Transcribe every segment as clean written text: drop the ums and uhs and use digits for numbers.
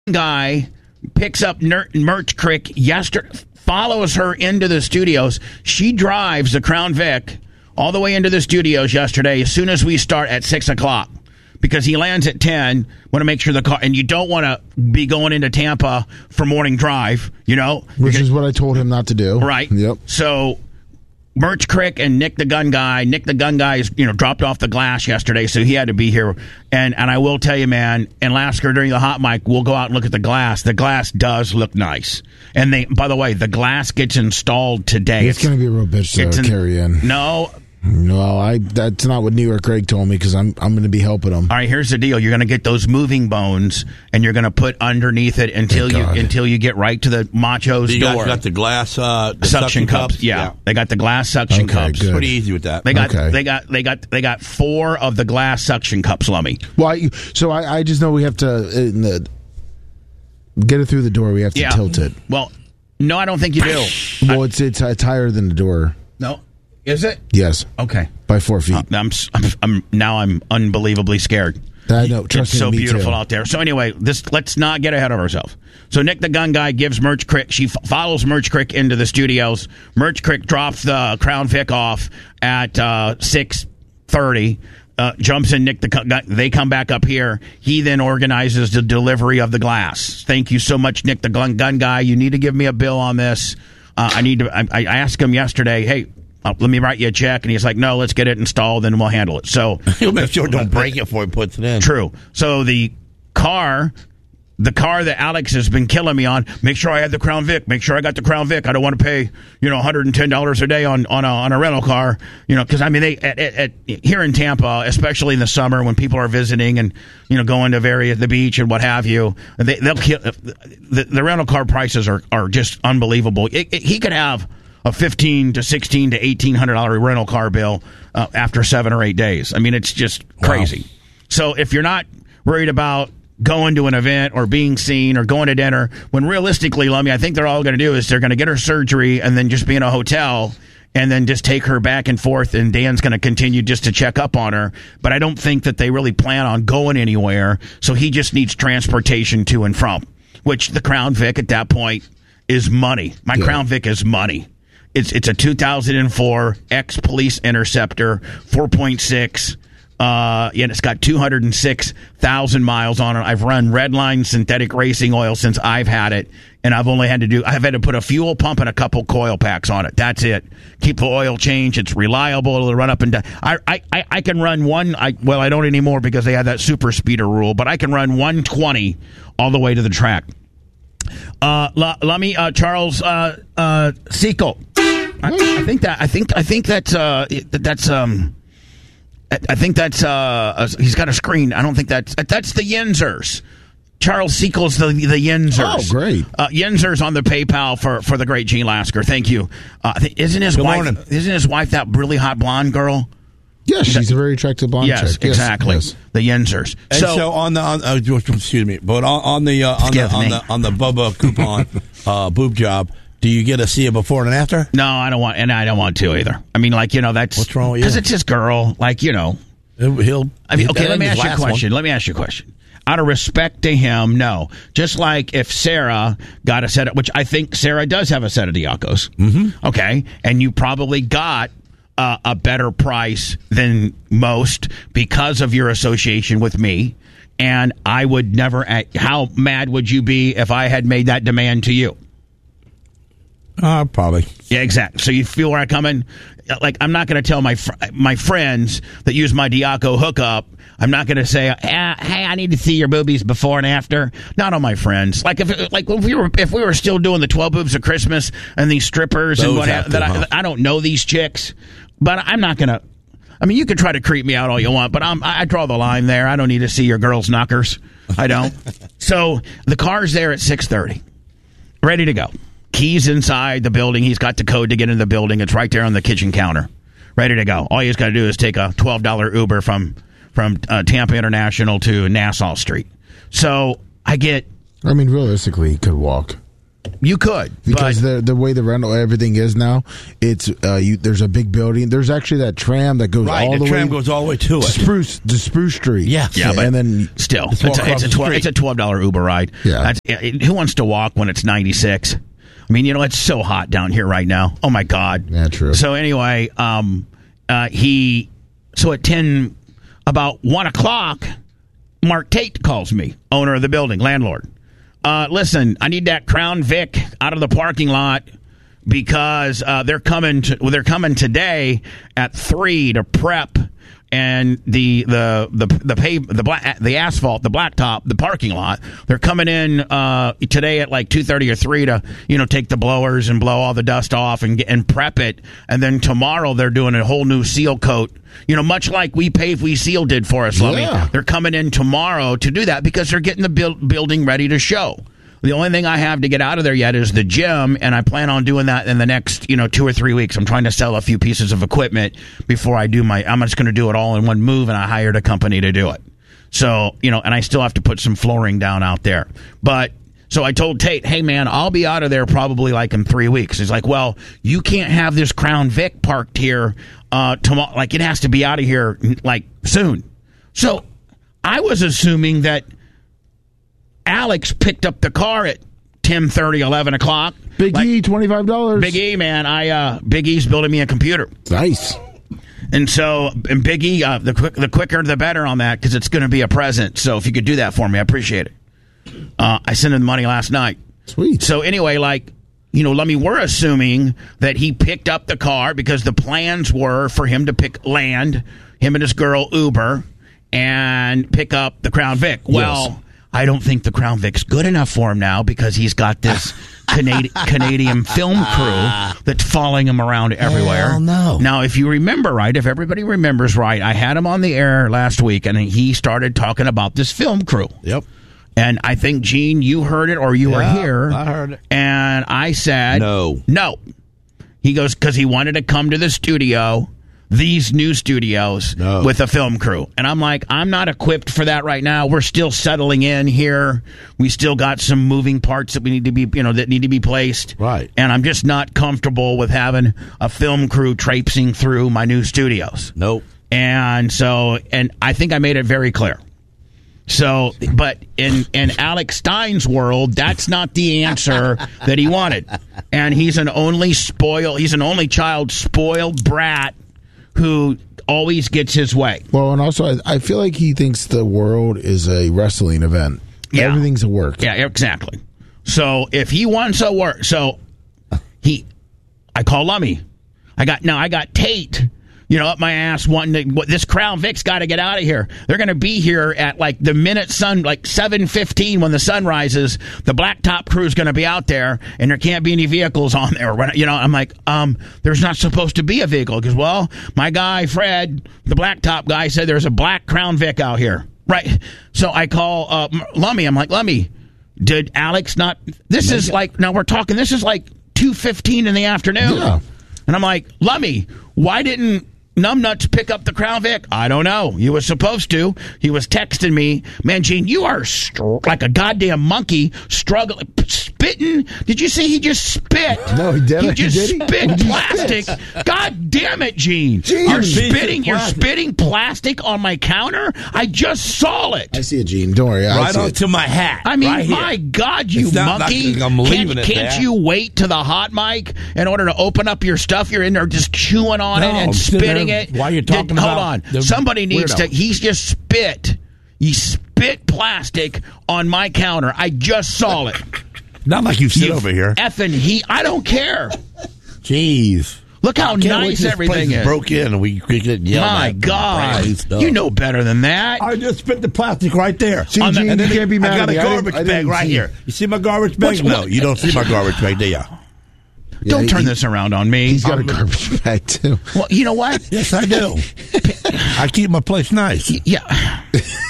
guy picks up Merch Crick yesterday, follows her into the studios. She drives the Crown Vic all the way into the studios yesterday as soon as we start at 6 o'clock. Because he lands at 10, want to make sure the car, and you don't want to be going into Tampa for morning drive, you know? Which is what I told him not to do. Right. Yep. So, Merch Crick and Nick the Gun Guy is, dropped off the glass yesterday, so he had to be here. And I will tell you, man, in Lasker during the hot mic, we'll go out and look at the glass. The glass does look nice. And by the way, the glass gets installed today. It's going to be a real bitch to carry in. No, that's not what New York Greg told me because I'm going to be helping him. All right, here's the deal: you're going to get those moving bones, and you're going to put underneath it until you get right to the macho's door. You guys got the glass suction cups. Yeah, they got the glass suction cups. Good. Pretty easy with that. They got 4 of the glass suction cups, Lummy. Well, I just know we have to get it through the door. We have to tilt it. Well, no, I don't think you do. Well, it's higher than the door. No. Is it? Yes. Okay. By 4 feet. I'm unbelievably scared. I know. Trust it's so me beautiful too. out there. So anyway, let's not get ahead of ourselves. So Nick the Gun Guy gives Merch Crick. She follows Merch Crick into the studios. Merch Crick drops the Crown Vic off at 6:30. Jumps in Nick the Gun Guy. They come back up here. He then organizes the delivery of the glass. Thank you so much, Nick the Gun Guy. You need to give me a bill on this. I asked him yesterday, hey, let me write you a check, and he's like, no, let's get it installed, and we'll handle it. So he'll make sure don't break it before he puts it in. True. So the car that Alex has been killing me on, make sure I had the Crown Vic. Make sure I got the Crown Vic. I don't want to pay, $110 a day on a rental car, because I mean they here in Tampa, especially in the summer when people are visiting and going to the beach and what have you, they'll kill the rental car prices are just unbelievable. He could have a $1,500 to $1,600 to $1,800 rental car bill after 7 or 8 days. I mean, it's just crazy. Wow. So if you're not worried about going to an event or being seen or going to dinner, when realistically, Lummy, I think they're all going to do is they're going to get her surgery and then just be in a hotel and then just take her back and forth, and Dan's going to continue just to check up on her. But I don't think that they really plan on going anywhere, so he just needs transportation to and from, which the Crown Vic at that point is money. My Crown Vic is money. It's a 2004 X-Police Interceptor, 4.6. And it's got 206,000 miles on it. I've run Redline synthetic racing oil since I've had it, and I've had to put a fuel pump and a couple coil packs on it. That's it. Keep the oil change. It's reliable. It'll run up and down. I can run I don't anymore because they had that super speeder rule, but I can run 120 all the way to the track. Lummy, Charles Sequel. I think that's he's got a screen. I don't think that's the Yinzers. Charles Sequel's the Yinzers. Oh, great. Yinzers on the PayPal for the great Gene Lasker. Thank you. Isn't his wife that really hot blonde girl? Yes, she's a very attractive blonde chick. Yes, exactly. Yes. The Yinzers. And so on the Bubba coupon boob job, do you get to see a before and after? No, I don't want to either. I mean, that's what's wrong with you? Because it's his girl. Let me ask you a question. Out of respect to him, no. Just like if Sarah got a set of, which I think Sarah does have a set of Diacos. Mm-hmm. Okay, and you probably got a better price than most because of your association with me. And I would never. How mad would you be if I had made that demand to you? Probably. Yeah, exactly. So you feel where I'm coming? Like, I'm not going to tell my friends that use my Diaco hookup. I'm not going to say, hey, I need to see your boobies before and after. Not on my friends. If we were still doing the 12 boobs of Christmas and these strippers and what I don't know these chicks, but I'm not going to. I mean, you can try to creep me out all you want, but I draw the line there. I don't need to see your girls' knockers. I don't. So the car's there at 6:30, ready to go. Keys inside the building. He's got the code to get in the building. It's right there on the kitchen counter, ready to go. All he's got to do is take a $12 Uber from Tampa International to Nassau Street. So realistically, he could walk. You could, because but the way the rental everything is now, it's there's a big building. There's actually that tram that goes all the way. The tram goes all the way to it. To Spruce Street. Yeah, but and then still, it's a $12 Uber ride. Yeah, who wants to walk when it's 96? I mean, it's so hot down here right now. Oh my God. Yeah, true. So anyway, so at about 1 o'clock, Mark Tate calls me, owner of the building, landlord. Listen, I need that Crown Vic out of the parking lot because they're coming today at 3 to prep and the asphalt, the blacktop, the parking lot. They're coming in today at like 2:30 or 3 to take the blowers and blow all the dust off and prep it. And then tomorrow they're doing a whole new seal coat. Much like We Pave, We Seal did for us, Lummy. Yeah. They're coming in tomorrow to do that because they're getting the building ready to show. The only thing I have to get out of there yet is the gym, and I plan on doing that in the next 2 or 3 weeks. I'm trying to sell a few pieces of equipment before I do I'm just going to do it all in one move, and I hired a company to do it. So, and I still have to put some flooring down out there. But so I told Tate, hey, man, I'll be out of there probably like in 3 weeks. He's like, well, you can't have this Crown Vic parked here tomorrow. Like, it has to be out of here like soon. So I was assuming that Alex picked up the car at 10:30, 11 o'clock. Big E, $25. Big E, man. Big E's building me a computer. Nice. And Big E, the quicker the better on that because it's going to be a present. So if you could do that for me, I appreciate it. I sent him the money last night. Sweet. So anyway, Lummy, we're assuming that he picked up the car because the plans were for him to him and his girl Uber, and pick up the Crown Vic. Well, yes. I don't think the Crown Vic's good enough for him now because he's got this Canadian film crew that's following him around everywhere. Hell no. Now, if you remember right, if everybody remembers right, I had him on the air last week, and he started talking about this film crew. Yep. And I think, Gene, you heard it or you were here. I heard it. And I said, No. He goes, because he wanted to come to the studio, these new studios, with a film crew. And I'm like, I'm not equipped for that right now. We're still settling in here. We still got some moving parts that we need to be, that need to be placed. Right. And I'm just not comfortable with having a film crew traipsing through my new studios. Nope. And I think I made it very clear. So, but in Alex Stein's world, that's not the answer that he wanted. And he's an only child, spoiled brat who always gets his way. Well, and also, I feel like he thinks the world is a wrestling event. Yeah. Everything's a work. Yeah, exactly. So if he wants a work, I call Lummy. I got Tate. Up my ass wanting to. This Crown Vic's got to get out of here. They're going to be here at the minute sun, 7:15 when the sun rises. The blacktop crew's going to be out there, and there can't be any vehicles on there. I'm like, there's not supposed to be a vehicle because, well, my guy Fred, the blacktop guy, said there's a black Crown Vic out here, right? So I call Lummy. I'm like, Lummy, did Alex not? This is now we're talking. This is 2:15 in the afternoon, yeah. And I'm like, Lummy, why didn't Numbnuts pick up the Crown Vic? I don't know. He was supposed to. He was texting me, man, Gene, you are like a goddamn monkey struggling, spitting. Did you see he just spit? No, he didn't. He just spit plastic. God damn it, Gene. You're spitting plastic on my counter? I just saw it. I see it, Gene. Don't worry. Right onto my hat. I mean, right my God, you monkey. I'm leaving it Can't there. you wait to the hot mic in order to open up your stuff? You're in there just chewing on it and I'm sitting spitting there it. while you're talking Hold about on. Somebody needs weirdo. he's just spit. He spit plastic on my counter. I just saw it. Not like you sit over here. Effing I don't care. Jeez. Look how nice everything is. Broke in and we get yelled at. My God. You know better than that. I just spit the plastic right there. See, Gene, you can't be mad I got at a me. garbage bag right here. You see my garbage bag? No, you don't see my garbage bag, do you? Don't turn this around on me. He's got a garbage bag, too. Well, you know what? Yes, I do. I keep my place nice. Yeah.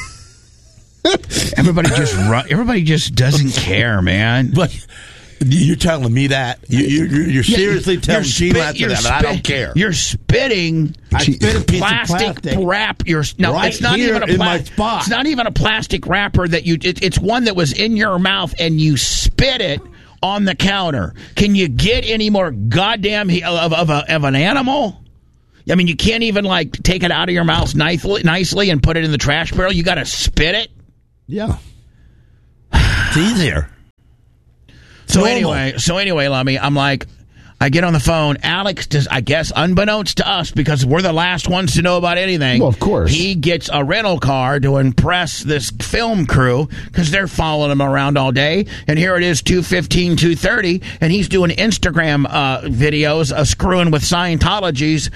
Everybody just doesn't care, man. But you're telling me that. You're seriously telling Gene that I don't care. You're spitting. I spit a piece plastic of plastic wrap. It's not here even a in my spot. It's not even a plastic wrapper that it's one that was in your mouth and you spit it on the counter. Can you get any more goddamn of an animal? I mean, you can't even like take it out of your mouth nicely and put it in the trash barrel. You got to spit it. Yeah, it's easier. So anyway, Lummy, I'm like, I get on the phone. Alex does, I guess, unbeknownst to us, because we're the last ones to know about anything. Well, of course. He gets a rental car to impress this film crew because they're following him around all day. And here it is, 2:15, 2:30, and he's doing Instagram videos screwing with Scientologists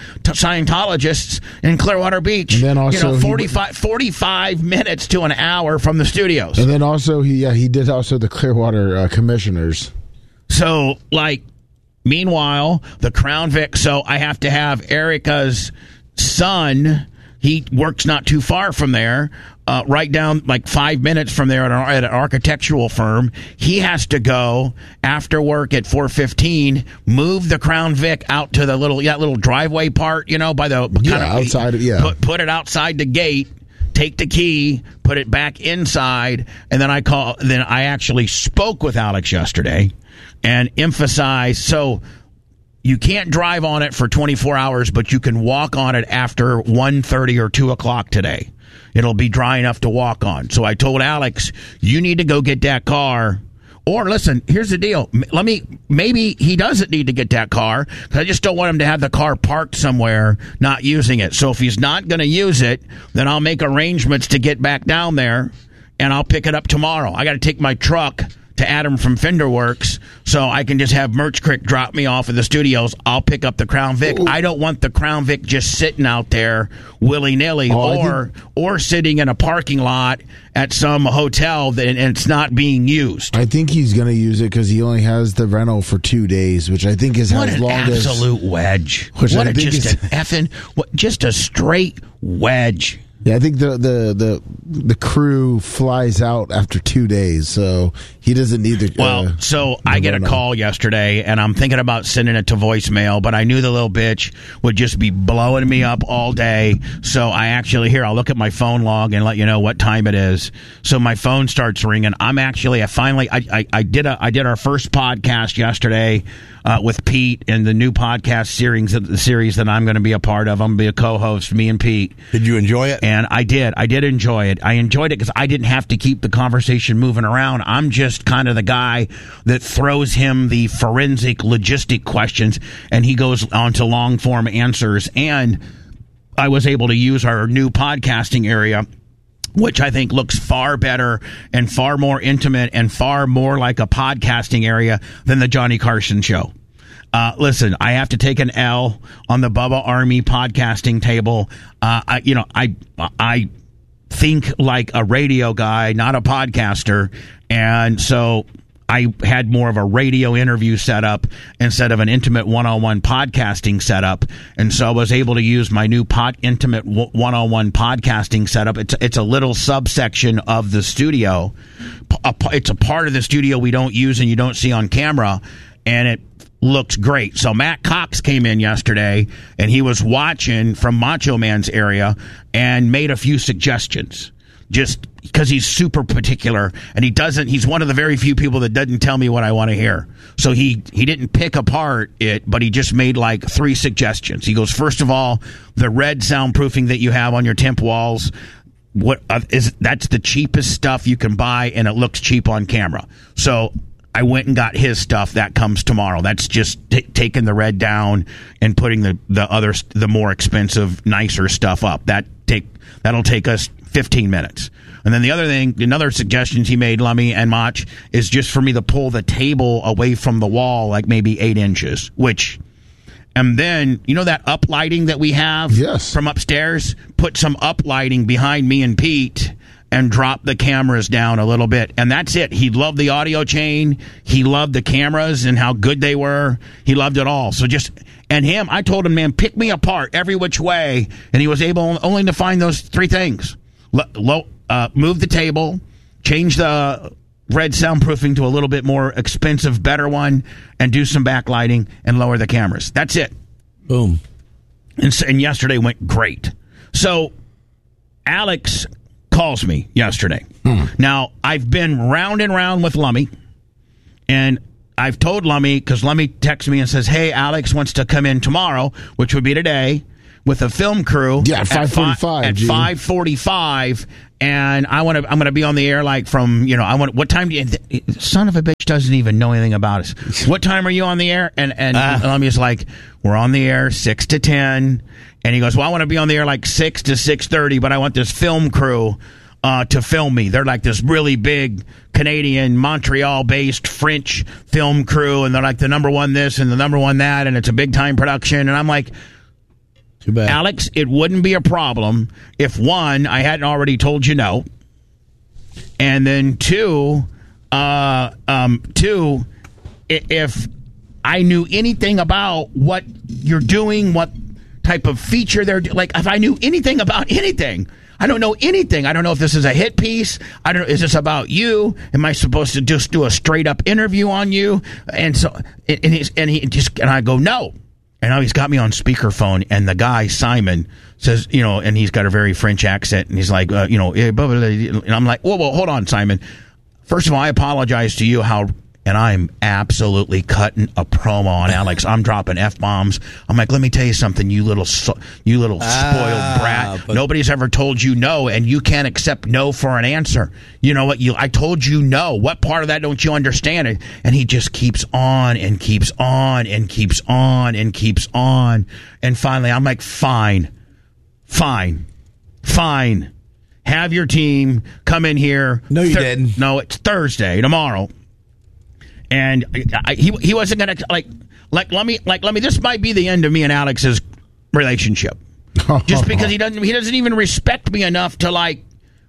in Clearwater Beach. And then also 45 minutes to an hour from the studios. And then also he did also the Clearwater commissioners. So like. Meanwhile, the Crown Vic, so I have to have Erica's son, he works not too far from there, right down like 5 minutes from there at an architectural firm. He has to go after work at 4:15, move the Crown Vic out to the little driveway part, by the outside. Put it outside the gate. Take the key, put it back inside, and then I actually spoke with Alex yesterday and emphasized, so you can't drive on it for 24 hours, but you can walk on it after 1:30 or 2 o'clock today. It'll be dry enough to walk on. So I told Alex, you need to go get that car. Or listen, here's the deal. Maybe he doesn't need to get that car, because I just don't want him to have the car parked somewhere not using it. So if he's not going to use it, then I'll make arrangements to get back down there, and I'll pick it up tomorrow. I got to take my truck to Adam from Fenderworks, so I can just have Merch Crick drop me off at the studios. I'll pick up the Crown Vic. Ooh. I don't want the Crown Vic just sitting out there willy-nilly, or sitting in a parking lot at some hotel and it's not being used. I think he's going to use it because he only has the rental for 2 days, which I think is as long as... What an absolute wedge. Just a straight wedge. Yeah, I think the crew flies out after 2 days, so he doesn't need the... I get a call yesterday, and I'm thinking about sending it to voicemail, but I knew the little bitch would just be blowing me up all day. So I actually, I'll look at my phone log and let you know what time it is. So my phone starts ringing. I did our first podcast yesterday with Pete and the new podcast series that I'm going to be a part of. I'm going to be a co-host, me and Pete. Did you enjoy it? And I did. I did enjoy it. I enjoyed it because I didn't have to keep the conversation moving around. I'm just kind of the guy that throws him the forensic logistic questions, and he goes on to long-form answers. And I was able to use our new podcasting area, which I think looks far better and far more intimate and far more like a podcasting area than the Johnny Carson show. Listen, I have to take an L on the Bubba Army podcasting table. I think like a radio guy, not a podcaster. And so I had more of a radio interview setup instead of an intimate one-on-one podcasting setup. And so I was able to use my new intimate one-on-one podcasting setup. It's a little subsection of the studio. It's a part of the studio we don't use and you don't see on camera. And it looks great. So Matt Cox came in yesterday, and he was watching from Macho Man's area and made a few suggestions. Just because he's super particular, and he's one of the very few people that doesn't tell me what I want to hear. So he didn't pick apart it, but he just made like 3 suggestions. He goes, first of all, the red soundproofing that you have on your temp walls, that's the cheapest stuff you can buy, and it looks cheap on camera. So I went and got his stuff. That comes tomorrow. That's just taking the red down and putting the more expensive, nicer stuff up. That'll take us 15 minutes. And then another suggestions he made, Lummy and Mach, is just for me to pull the table away from the wall like maybe 8 inches, and then, that uplighting that we have from upstairs? Put some uplighting behind me and Pete and drop the cameras down a little bit. And that's it. He loved the audio chain. He loved the cameras and how good they were. He loved it all. So I told him, man, pick me apart every which way. And he was able only to find those 3 things. Move the table, change the red soundproofing to a little bit more expensive, better one, and do some backlighting and lower the cameras. That's it. Boom. And yesterday went great. So Alex calls me yesterday. Now, I've been round and round with Lummy, and I've told Lummy, because Lummy texts me and says, hey, Alex wants to come in tomorrow, which would be today, with a film crew. Yeah, at 5:45. At 5:45, and I'm gonna be on the air like from, what time do you, son of a bitch doesn't even know anything about us. What time are you on the air? And Lummy's like, we're on the air 6 to 10. And he goes, well, I want to be on the air like 6 to 6:30, but I want this film crew to film me. They're like this really big Canadian, Montreal-based French film crew, and they're like the number one this and the number one that, and it's a big-time production. And I'm like, too bad. Alex, it wouldn't be a problem if, one, I hadn't already told you no, and then two, if I knew anything about what you're doing, what type of feature they're like, if I knew anything about anything. I don't know anything. I don't know if this is a hit piece. I don't know. Is this about you? Am I supposed to just do a straight up interview on you? And so, and I go, no. And now he's got me on speakerphone, and the guy, Simon, says, and he's got a very French accent, and he's like, and I'm like, whoa, hold on, Simon. First of all, I apologize to you and I'm absolutely cutting a promo on Alex. I'm dropping F-bombs. I'm like, let me tell you something, you little spoiled brat. Nobody's ever told you no, and you can't accept no for an answer. You know what? I told you no. What part of that don't you understand? And he just keeps on and keeps on and keeps on and keeps on. And finally, I'm like, fine. Have your team come in here. No, you didn't. No, it's Thursday, tomorrow. And he wasn't going to let me. This might be the end of me and Alex's relationship, just because he doesn't even respect me enough to like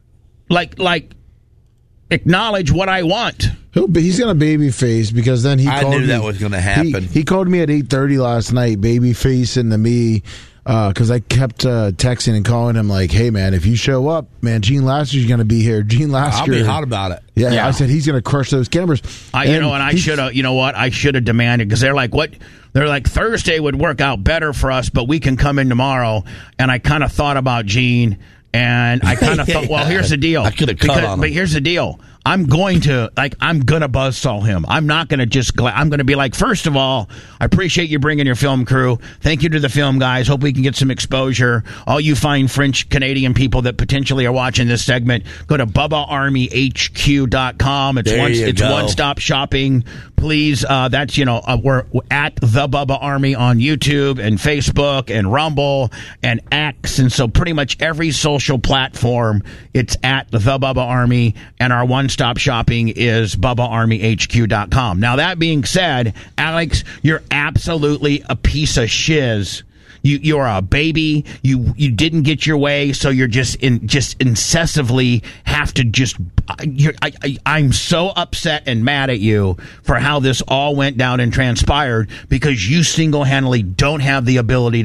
acknowledge what I want. He's gonna baby face, because then he. I called knew me, that was going to happen. He called me at 8:30 last night, baby face into me. Because I kept texting and calling him like, hey, man, if you show up, man, Gene Lasker's going to be here. Gene Lasker. I'll be hot about it. Yeah. I said he's going to crush those cameras. I should have demanded, because they're like, what? They're like, Thursday would work out better for us, but we can come in tomorrow. And I kind of thought about Gene, and I kind of thought, well, here's the deal. I could have cut on him. But here's the deal. I'm going to buzzsaw him. I'm not going to I'm going to be like, first of all, I appreciate you bringing your film crew. Thank you to the film guys. Hope we can get some exposure. All you fine French Canadian people that potentially are watching this segment, go to BubbaArmyHQ.com. It's one-stop shopping. Please, that's, we're at the Bubba Army on YouTube and Facebook and Rumble and X. And so pretty much every social platform, it's at the Bubba Army, and our one-stop shopping is BubbaArmyHQ.com. Now, that being said, Alex, you're absolutely a piece of shiz. You're a baby. You didn't get your way, so you're just incessantly have to just. I'm so upset and mad at you for how this all went down and transpired, because you single-handedly don't have the ability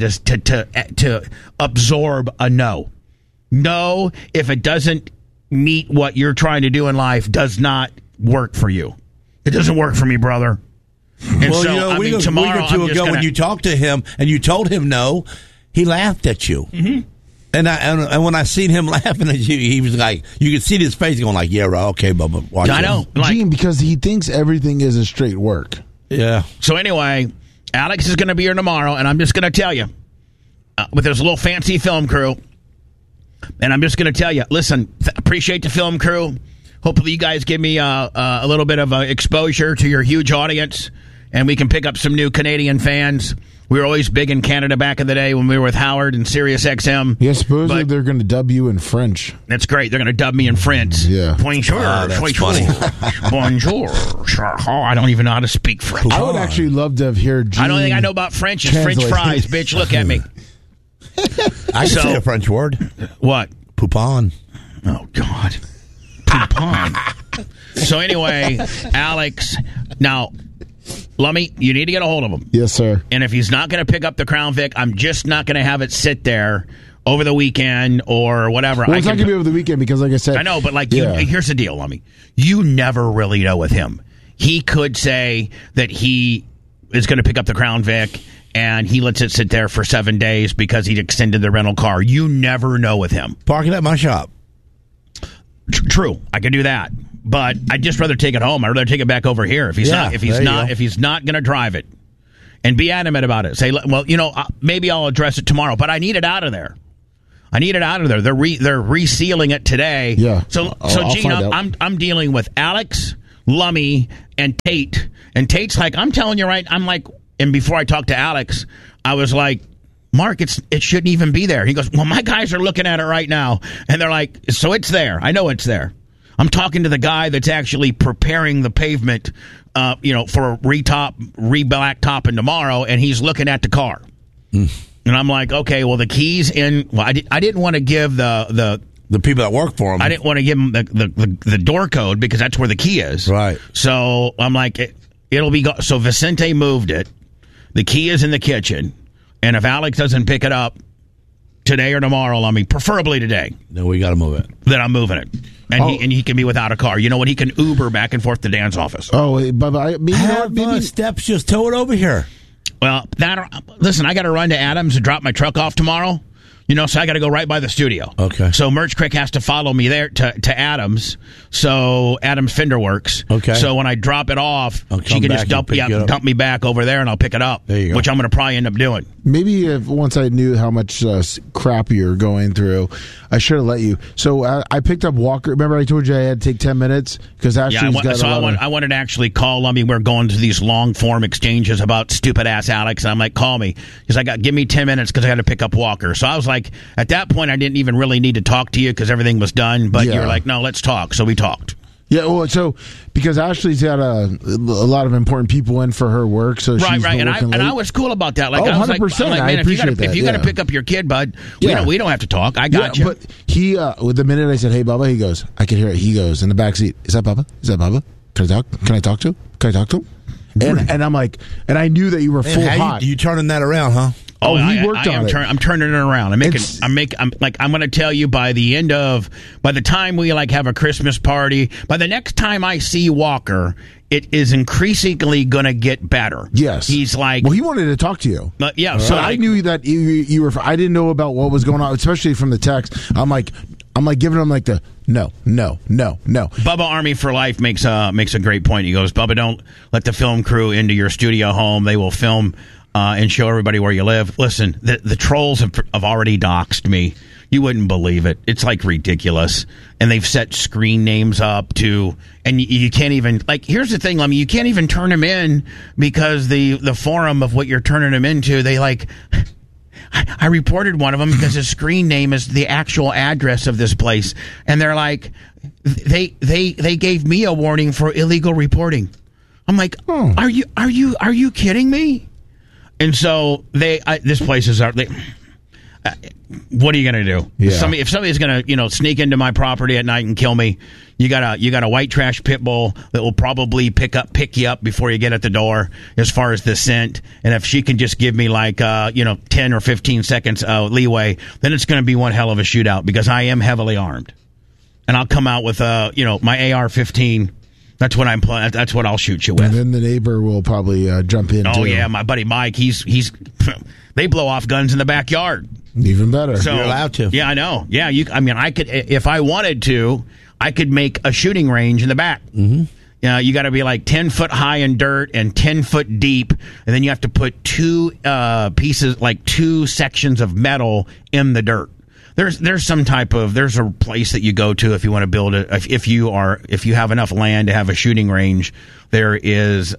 to absorb a no. No, if it doesn't meet what you're trying to do in life, does not work for you. It doesn't work for me, brother. And well, so, tomorrow, week or two ago, when you talked to him and you told him no, he laughed at you. Mm-hmm. And when I seen him laughing at you, he was like, you could see his face going like, yeah, right, okay, Bubba, watch I know. Gene, because he thinks everything is a straight work. Yeah. So anyway, Alex is going to be here tomorrow, and I'm just going to tell you, with this little fancy film crew, and I'm just going to tell you, listen, appreciate the film crew. Hopefully you guys give me a little bit of exposure to your huge audience, and we can pick up some new Canadian fans. We were always big in Canada back in the day when we were with Howard and Sirius XM. Yeah, supposedly they're going to dub you in French. That's great. They're going to dub me in French. Yeah. Bonjour. That's funny. Bonjour. Oh, I don't even know how to speak French. I would actually love to have heard Gene. I don't think I know about French. It's French fries, bitch. Look at me. I can say a French word. What? Poupon. Oh, God. Poupon. So anyway, Alex, now, Lummy, you need to get a hold of him. Yes, sir. And if he's not going to pick up the Crown Vic, I'm just not going to have it sit there over the weekend or whatever. Well, it's not going to be over the weekend because, like I said... I know, but here's the deal, Lummy. You never really know with him. He could say that he is going to pick up the Crown Vic and he lets it sit there for 7 days because he extended the rental car. You never know with him. Park it at my shop. True. I could do that. But I'd just rather take it home. I'd rather take it back over here if he's not going to drive it, and be adamant about it. Say, well, maybe I'll address it tomorrow, but I need it out of there. They're resealing it today. Yeah. So Gene, I'm dealing with Alex, Lummy, and Tate. And Tate's like, I'm telling you right. I'm like, and before I talked to Alex, I was like, Mark, it shouldn't even be there. He goes, well, my guys are looking at it right now, and they're like, so it's there. I know it's there. I'm talking to the guy that's actually preparing the pavement, for a re-blacktopping tomorrow, and he's looking at the car. And I'm like, okay, well, the key's in. Well, I didn't want to give the people that work for him. I didn't want to give him the door code because that's where the key is. Right. So I'm like, it'll be so Vicente moved it. The key is in the kitchen, and if Alex doesn't pick it up today or tomorrow, preferably today. No, we got to move it. Then I'm moving it. And he can be without a car. You know what? He can Uber back and forth to Dan's office. Oh, but maybe steps. Just tow it over here. Well, listen, I got to run to Adams and drop my truck off tomorrow. So I got to go right by the studio. Okay. So Merch Crick has to follow me there to Adams. So Adams Fender Works. Okay. So when I drop it off, she can just dump me back over there, and I'll pick it up. There you go. Which I'm going to probably end up doing. Maybe once I knew how much crap you're going through, I should have let you. So I picked up Walker. Remember I told you I had to take 10 minutes? Because I wanted to actually call Lummy. We're going to these long-form exchanges about stupid-ass Alex. And I'm like, call me. Because give me 10 minutes because I got to pick up Walker. So I was like, at that point, I didn't even really need to talk to you because everything was done. But you were like, no, let's talk. So we talked. Yeah, well, so because Ashley's got a lot of important people in for her work, so she's right, and I was cool about that. Like, 100%. Man, if you got to pick up your kid, bud, we don't have to talk. I got you. But he, with the minute I said, "Hey, Bubba," he goes, I could hear it. He goes in the back seat. Is that Bubba? Is that Bubba? Can I talk to him? And I'm like, and I knew that you were full hot. You turning that around, huh? Oh, he worked on it. I'm turning it around. I'm going to tell you by the time we have a Christmas party, by the next time I see Walker, it is increasingly going to get better. Yes. He's like, well, he wanted to talk to you. Yeah. So I knew that you were, I didn't know about what was going on, especially from the text. I'm like giving him like the no. Bubba Army for Life makes a great point. He goes, Bubba, don't let the film crew into your studio home. They will film and show everybody where you live. Listen, the trolls have already doxed me. You wouldn't believe it. It's ridiculous. And they've set screen names up and you can't even, here's the thing, you can't even turn them in because the forum of what you're turning them into, I reported one of them because his screen name is the actual address of this place. And they're like, they gave me a warning for illegal reporting. I'm like, are you kidding me? And so this place is what are you going to do? Yeah. If somebody's going to sneak into my property at night and kill me, you got a white trash pit bull that will probably pick you up before you get at the door as far as the scent. And if she can just give me 10 or 15 seconds leeway, then it's going to be one hell of a shootout because I am heavily armed, and I'll come out with my AR-15. That's what I'm playing. That's what I'll shoot you with. And then the neighbor will probably jump in. Oh yeah, my buddy Mike. He's they blow off guns in the backyard. Even better. So, you're allowed to. Yeah, I know. Yeah, I could if I wanted to. I could make a shooting range in the back. Mm-hmm. You got to be 10 foot high in dirt and 10 foot deep, and then you have to put two sections of metal in the dirt. There's a place that you go to if you want to build it. If you have enough land to have a shooting range, there is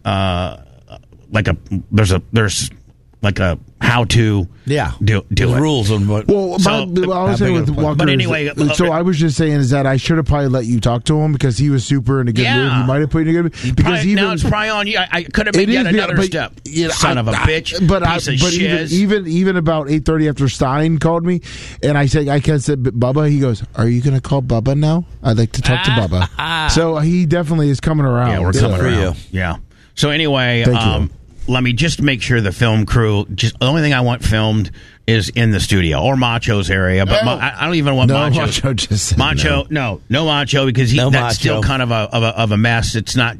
there's a how to do it. Rules on what. Well, I was saying with Walker. But anyway, so I was just saying is that I should have probably let you talk to him because he was super in a good mood. You might have put in a good mood because now it's probably on you. I could have made yet another step. Son of a bitch. Even about 8:30 after Stein called me, and I said Bubba. He goes, "Are you going to call Bubba now? I'd like to talk to Bubba." So he definitely is coming around. Yeah, we're coming around. Yeah. So anyway, let me just make sure the film crew. Just the only thing I want filmed is in the studio or Macho's area, but I don't even want Macho. Macho just said no Macho because that's still kind of a mess. It's not.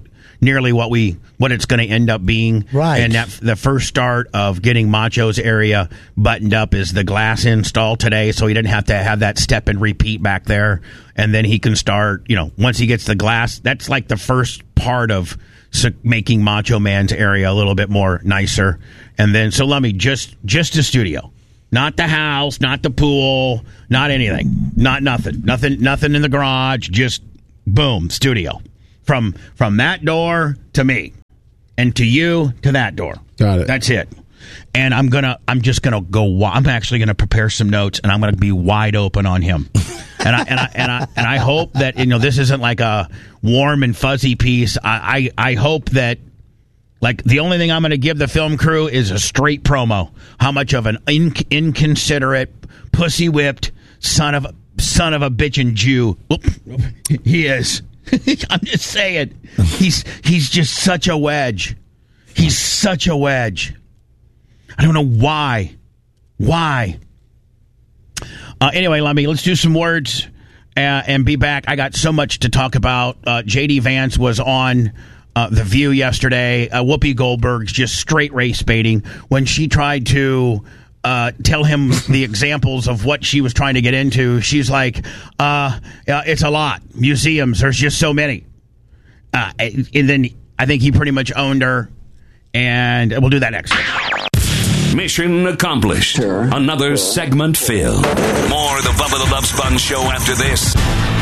nearly what it's going to end up being. Right. And the first start of getting Macho's area buttoned up is the glass install today, so he didn't have to have that step and repeat back there. And then he can start, once he gets the glass, that's like the first part of making Macho Man's area a little bit more nicer. And then, so let me just the studio. Not the house, not the pool, not anything. Nothing in the garage, just boom, studio. From that door to me, and to you to that door. Got it. That's it. And I'm actually gonna prepare some notes, and I'm gonna be wide open on him. and I hope that this isn't like a warm and fuzzy piece. I hope that, like, the only thing I'm going to give the film crew is a straight promo. How much of an inconsiderate, pussy-whipped son of a bitchin' Jew he is. I'm just saying, he's just such a wedge. He's such a wedge. I don't know why. Why? Anyway, let's do some words and be back. I got so much to talk about. J.D. Vance was on The View yesterday. Whoopi Goldberg's just straight race baiting when she tried to tell him the examples of what she was trying to get into. She's like, it's a lot. Museums, there's just so many. And then I think he pretty much owned her, and we'll do that next. Mission accomplished. Sure. Another segment filled. More of the Bubba the Love Sponge Show after this.